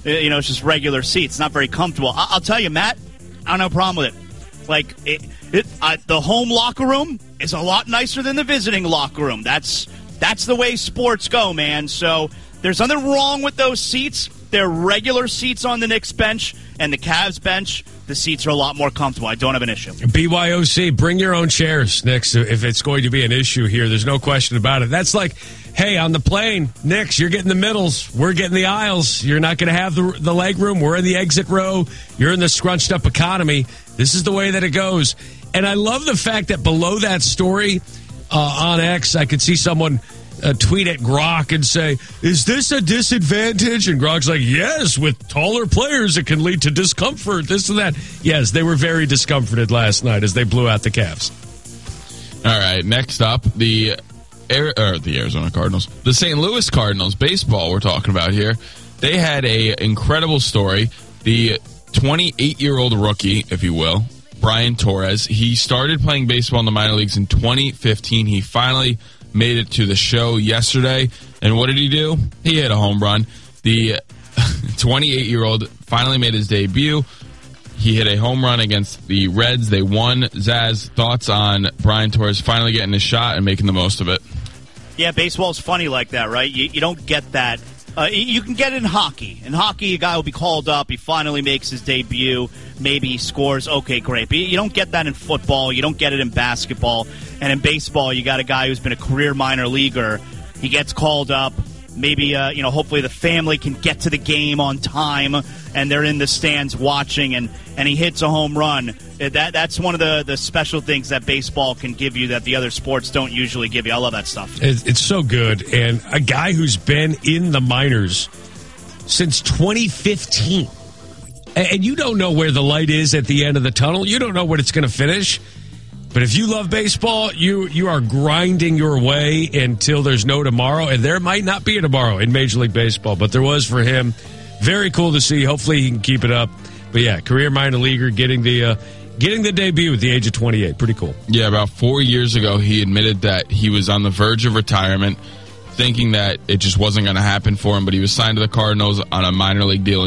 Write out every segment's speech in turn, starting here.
It's just regular seats. Not very comfortable. I'll tell you, Matt, I don't have a problem with it. Like, the home locker room is a lot nicer than the visiting locker room. That's the way sports go, man. So there's nothing wrong with those seats. They're regular seats on the Knicks bench and the Cavs bench. The seats are a lot more comfortable. I don't have an issue. BYOC, bring your own chairs, Knicks, if it's going to be an issue here. There's no question about it. That's like, hey, on the plane, Knicks, you're getting the middles. We're getting the aisles. You're not going to have the leg room. We're in the exit row. You're in the scrunched up economy. This is the way that it goes. And I love the fact that below that story on X, I could see someone tweet at Grok and say, is this a disadvantage? And Grok's like, yes, with taller players, it can lead to discomfort, this and that. Yes, they were very discomforted last night as they blew out the Cavs. All right, next up, the Arizona Cardinals. The St. Louis Cardinals, baseball we're talking about here. They had a incredible story. The 28-year-old rookie, if you will, Brian Torres, he started playing baseball in the minor leagues in 2015. He finally made it to the show yesterday. And what did he do? He hit a home run. The 28-year-old finally made his debut. He hit a home run against the Reds. They won. Zaz, thoughts on Brian Torres finally getting his shot and making the most of it? Yeah, baseball's funny like that, right? You don't get that. You can get it in hockey. In hockey, a guy will be called up. He finally makes his debut. Maybe he scores. Okay, great. But you don't get that in football. You don't get it in basketball. And in baseball, you got a guy who's been a career minor leaguer. He gets called up. Maybe, hopefully the family can get to the game on time, and they're in the stands watching, and he hits a home run. That's one of the special things that baseball can give you that the other sports don't usually give you. I love that stuff. It's so good. And a guy who's been in the minors since 2015. And you don't know where the light is at the end of the tunnel. You don't know when it's going to finish. But if you love baseball, you are grinding your way until there's no tomorrow. And there might not be a tomorrow in Major League Baseball, but there was for him. Very cool to see. Hopefully he can keep it up. But yeah, career minor leaguer getting the debut at the age of 28. Pretty cool. Yeah, about 4 years ago, he admitted that he was on the verge of retirement, thinking that it just wasn't going to happen for him. But he was signed to the Cardinals on a minor league deal in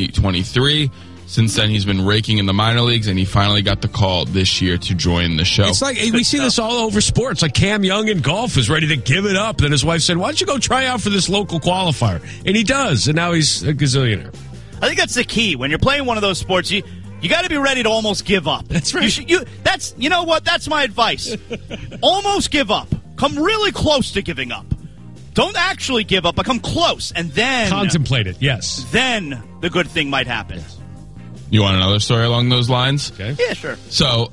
2023. Since then, he's been raking in the minor leagues, and he finally got the call this year to join the show. It's like we see this all over sports. Like Cam Young in golf is ready to give it up. Then his wife said, why don't you go try out for this local qualifier? And he does, and now he's a gazillionaire. I think that's the key. When you're playing one of those sports, you got to be ready to almost give up. That's right. You know what? That's my advice. Almost give up. Come really close to giving up. Don't actually give up, but come close, and then contemplate it. Yes. Then the good thing might happen. You want another story along those lines? Okay. Yeah, sure. So,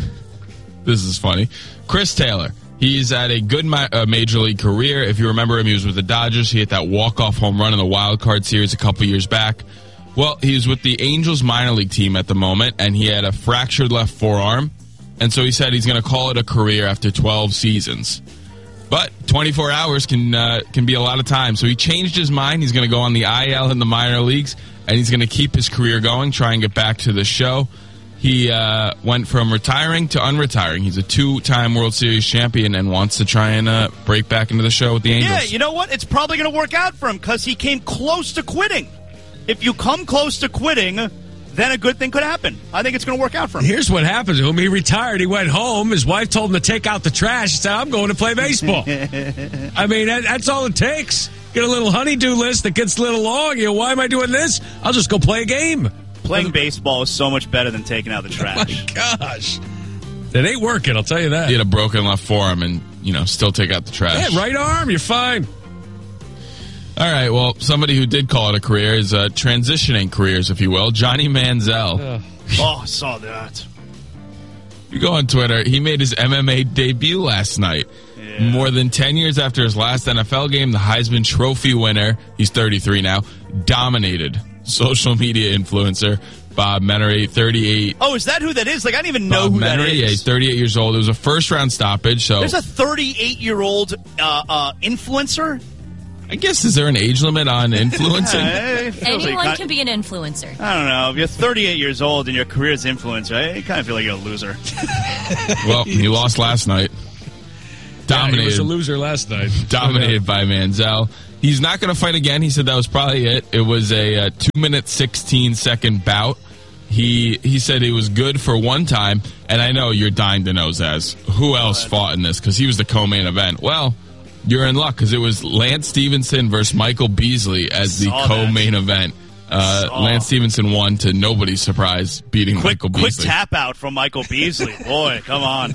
this is funny. Chris Taylor, he's at a good major league career. If you remember him, he was with the Dodgers. He hit that walk-off home run in the Wild Card Series a couple years back. Well, he's with the Angels minor league team at the moment, and he had a fractured left forearm. And so he said he's going to call it a career after 12 seasons. But 24 hours can be a lot of time. So he changed his mind. He's going to go on the IL in the minor leagues, and he's going to keep his career going, try and get back to the show. He went from retiring to unretiring. He's a 2-time World Series champion and wants to try and break back into the show with the Angels. Yeah, you know what? It's probably going to work out for him because he came close to quitting. If you come close to quitting, then a good thing could happen. I think it's going to work out for him. Here's what happened to him. He retired. He went home. His wife told him to take out the trash. He said, I'm going to play baseball. I mean, that's all it takes. Get a little honey-do list that gets a little long. Why am I doing this? I'll just go play a game. Playing baseball is so much better than taking out the trash. Oh, my gosh. It ain't working, I'll tell you that. He had a broken left forearm and, still take out the trash. Yeah, right arm, you're fine. All right, well, somebody who did call it a career is transitioning careers, if you will, Johnny Manziel. Oh, I saw that. You go on Twitter, he made his MMA debut last night. Yeah. More than 10 years after his last NFL game, the Heisman Trophy winner, he's 33 now, dominated social media influencer Bob Menery, 38. Oh, is that who that is? Like, I didn't even know who that is. Yeah, he's 38 years old. It was a first-round stoppage. So there's a 38-year-old influencer? I guess, is there an age limit on influencing? Anyone can be an influencer. I don't know. If you're 38 years old and your career is influencer, I kind of feel like you're a loser. Well, he lost last night. Dominated. He was a loser last night. Dominated by Manziel. He's not going to fight again. He said that was probably it. It was a 2-minute, 16-second bout. He said it was good for one time, and I know you're dying to know, Zaz, who else fought in this, because he was the co-main event. Well, you're in luck, because it was Lance Stevenson versus Michael Beasley as the co-main event. Lance Stevenson won to nobody's surprise, beating Michael Beasley. Quick tap out from Michael Beasley. Boy, come on.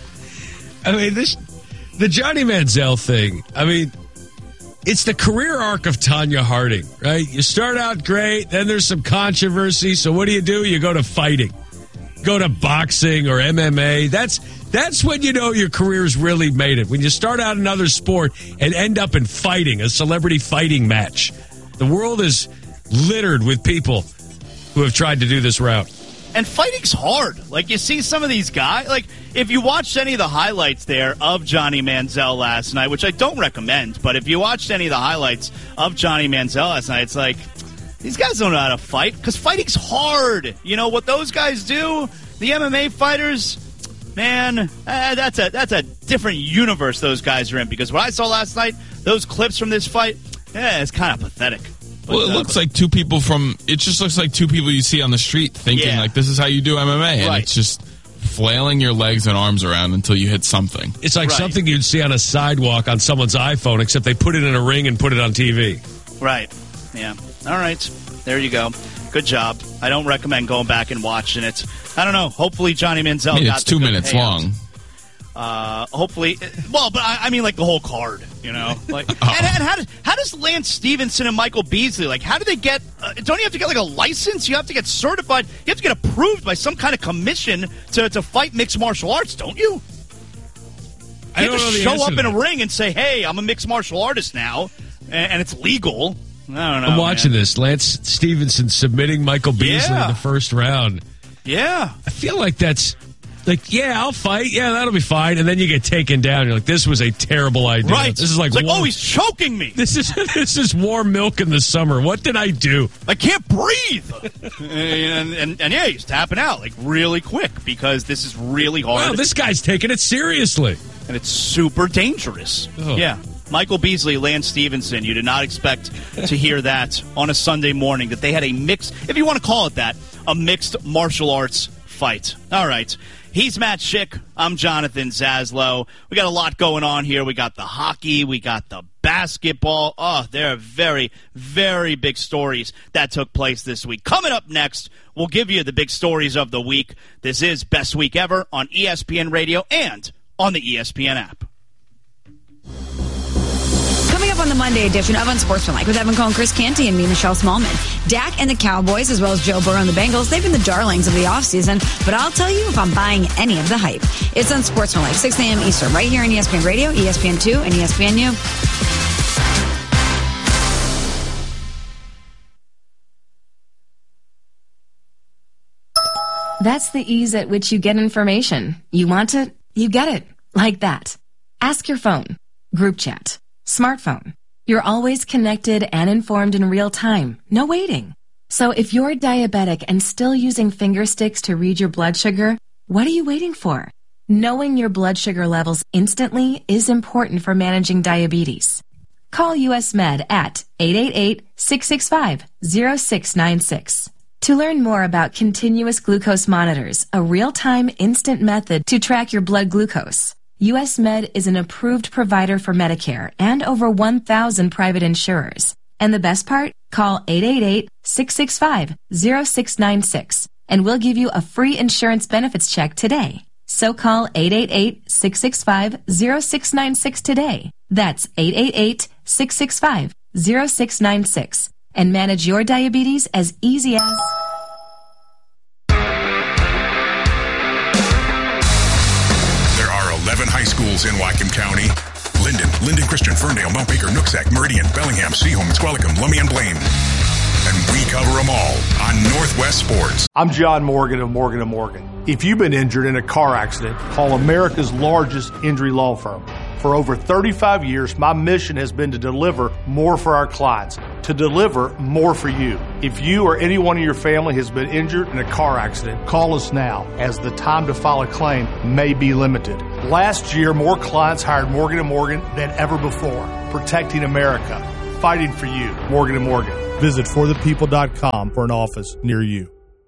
I mean, the Johnny Manziel thing, I mean, it's the career arc of Tanya Harding, right? You start out great, then there's some controversy. So what do? You go to fighting. Go to boxing or MMA. That's when you know your career's really made it. When you start out another sport and end up in fighting, a celebrity fighting match. The world is littered with people who have tried to do this route. And fighting's hard. Like, you see some of these guys, like, if you watched any of the highlights there of Johnny Manziel last night, which I don't recommend, but if you watched any of the highlights of Johnny Manziel last night, it's like, these guys don't know how to fight, because fighting's hard. You know, what those guys do, the MMA fighters, man, that's a different universe those guys are in, because what I saw last night, those clips from this fight, it's kind of pathetic. But, well, it looks like two people it just looks like two people you see on the street thinking, like, this is how you do MMA. And it's just flailing your legs and arms around until you hit something. It's like something you'd see on a sidewalk on someone's iPhone, except they put it in a ring and put it on TV. Right. Yeah. All right. There you go. Good job. I don't recommend going back and watching it. I don't know. Hopefully Johnny Manziel got it's 2 minutes long. Hopefully, but I mean, like, the whole card, you know. Like, and how does Lance Stevenson and Michael Beasley, like, how do they get? Don't you have to get, like, a license? You have to get certified. You have to get approved by some kind of commission to fight mixed martial arts, don't you? You have to show up in a ring and say, "Hey, I'm a mixed martial artist now," and it's legal. I don't know. I'm watching this. Lance Stevenson submitting Michael Beasley in the first round. Yeah, I feel like that's. Like, yeah, I'll fight. Yeah, that'll be fine. And then you get taken down. You're like, this was a terrible idea. Right. This is like oh, he's choking me. This is warm milk in the summer. What did I do? I can't breathe. and yeah, he's tapping out, like, really quick, because this is really hard. Wow, this guy's taking it seriously. And it's super dangerous. Oh. Yeah. Michael Beasley, Lance Stevenson, you did not expect to hear that on a Sunday morning, that they had a mixed, if you want to call it that, a mixed martial arts fight. All right. He's Matt Schick. I'm Jonathan Zaslow. We got a lot going on here. We got the hockey. We got the basketball. Oh, there are very, very big stories that took place this week. Coming up next, we'll give you the big stories of the week. This is Best Week Ever on ESPN Radio and on the ESPN app. Coming up on the Monday edition of Unsportsmanlike with Evan Cohen, Chris Canty, and me, Michelle Smallman. Dak and the Cowboys, as well as Joe Burrow and the Bengals, they've been the darlings of the offseason, but I'll tell you if I'm buying any of the hype. It's Unsportsmanlike, 6 a.m. Eastern, right here on ESPN Radio, ESPN2, and ESPNU. That's the ease at which you get information. You want it, you get it. Like that. Ask your phone. Group chat. Smartphone. You're always connected and informed in real time. No waiting. So if you're diabetic and still using finger sticks to read your blood sugar, what are you waiting for? Knowing your blood sugar levels instantly is important for managing diabetes. Call US Med at 888-665-0696. To learn more about continuous glucose monitors, a real-time instant method to track your blood glucose. US Med is an approved provider for Medicare and over 1,000 private insurers. And the best part? Call 888-665-0696 and we'll give you a free insurance benefits check today. So call 888-665-0696 today. That's 888-665-0696 and manage your diabetes as easy as... There are 11 high schools in Whatcom County. Linden Christian, Ferndale, Mount Baker, Nooksack, Meridian, Bellingham, Seaholm, Squalicum, Lummi, and Blaine. And we cover them all on Northwest Sports. I'm John Morgan of Morgan & Morgan. If you've been injured in a car accident, call America's largest injury law firm. For over 35 years, my mission has been to deliver more for our clients, to deliver more for you. If you or anyone in your family has been injured in a car accident, call us now, as the time to file a claim may be limited. Last year, more clients hired Morgan & Morgan than ever before, protecting America. fighting for you. Morgan & Morgan. Visit forthepeople.com for an office near you.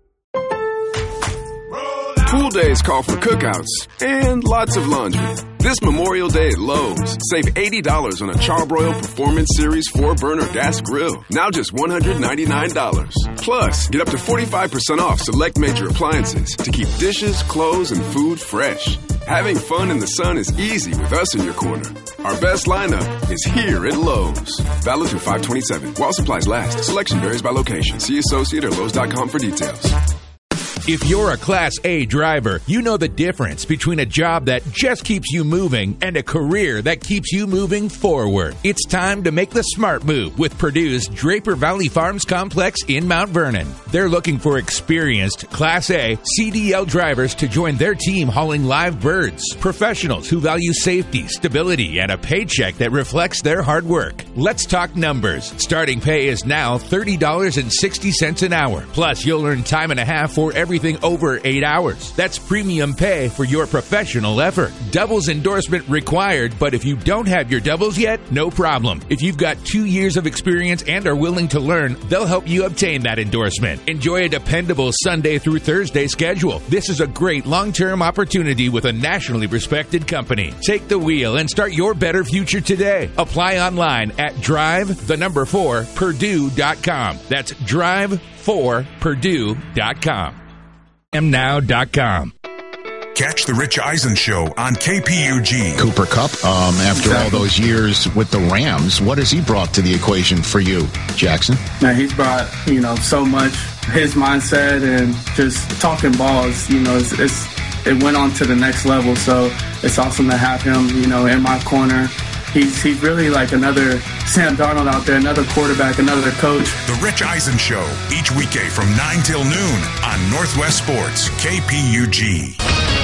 Pool days call for cookouts and lots of laundry. This Memorial Day at Lowe's, save $80 on a Charbroil Performance Series 4-burner gas grill. Now just $199. Plus, get up to 45% off select major appliances to keep dishes, clothes, and food fresh. Having fun in the sun is easy with us in your corner. Our best lineup is here at Lowe's. Valid through 5/27. While supplies last. Selection varies by location. See associate or Lowe's.com for details. If you're a Class A driver, you know the difference between a job that just keeps you moving and a career that keeps you moving forward. It's time to make the smart move with Purdue's Draper Valley Farms Complex in Mount Vernon. They're looking for experienced Class A CDL drivers to join their team hauling live birds. Professionals who value safety, stability, and a paycheck that reflects their hard work. Let's talk numbers. Starting pay is now $30.60 an hour. Plus, you'll earn time and a half for everything over 8 hours. That's premium pay for your professional effort. Doubles endorsement required, but if you don't have your doubles yet, no problem. If you've got 2 years of experience and are willing to learn, they'll help you obtain that endorsement. Enjoy a dependable Sunday through Thursday schedule. This is a great long-term opportunity with a nationally respected company. Take the wheel and start your better future today. Apply online at drive4purdue.com. That's drive4purdue.com. Now.com. Catch the Rich Eisen Show on KPUG. Cooper Kupp, after all those years with the Rams, what has he brought to the equation for you, Jackson? Man, he's brought, so much. His mindset and just talking balls, it went on to the next level. So it's awesome to have him, in my corner. He's really like another Sam Darnold out there, another quarterback, another coach. The Rich Eisen Show, each weekday from 9 till noon on Northwest Sports, KPUG.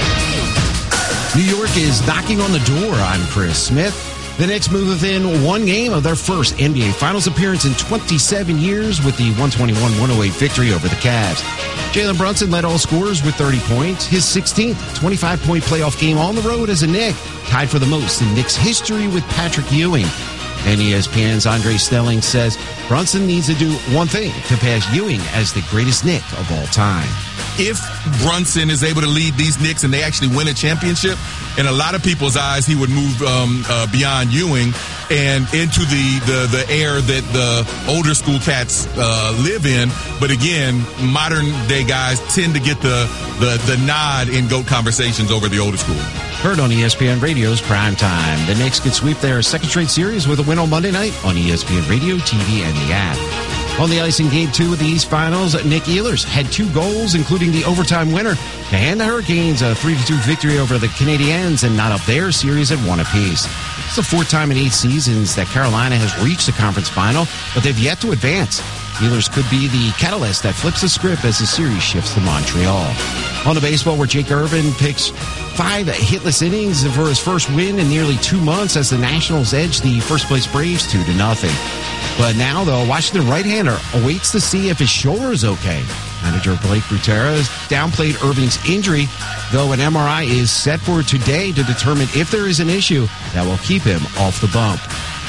New York is knocking on the door. I'm Chris Smith. The Knicks move within one game of their first NBA Finals appearance in 27 years with the 121-108 victory over the Cavs. Jalen Brunson led all scorers with 30 points, his 16th 25-point playoff game on the road as a Knick, tied for the most in Knicks history with Patrick Ewing. And ESPN's Andre Snelling says Brunson needs to do one thing to pass Ewing as the greatest Knick of all time. If Brunson is able to lead these Knicks and they actually win a championship, in a lot of people's eyes, he would move beyond Ewing and into the era that the older school cats live in. But again, modern day guys tend to get the nod in GOAT conversations over the older school. Heard on ESPN Radio's Prime Time. The Knicks could sweep their second straight series with a win on Monday night on ESPN Radio, TV, and the app. On the ice in Game 2 of the East Finals, Nick Ehlers had 2 goals, including the overtime winner, to hand the Hurricanes a 3-2 victory over the Canadiens and knot up their series at 1 apiece. It's the 4th time in 8 seasons that Carolina has reached the conference final, but they've yet to advance. Ehlers could be the catalyst that flips the script as the series shifts to Montreal. On the baseball, where Jake Irvin picks 5 hitless innings for his first win in nearly 2 months as the Nationals edge the first-place Braves 2-0. But now, though, Washington right-hander awaits to see if his shoulder is okay. Manager Blake Butera downplayed Irving's injury, though an MRI is set for today to determine if there is an issue that will keep him off the bump.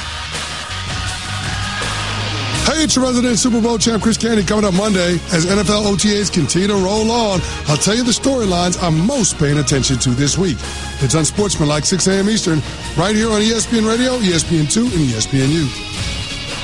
Hey, it's your resident Super Bowl champ Chris Canty coming up Monday as NFL OTAs continue to roll on. I'll tell you the storylines I'm most paying attention to this week. It's Unsportsmanlike, 6 a.m. Eastern, right here on ESPN Radio, ESPN2, and ESPNU.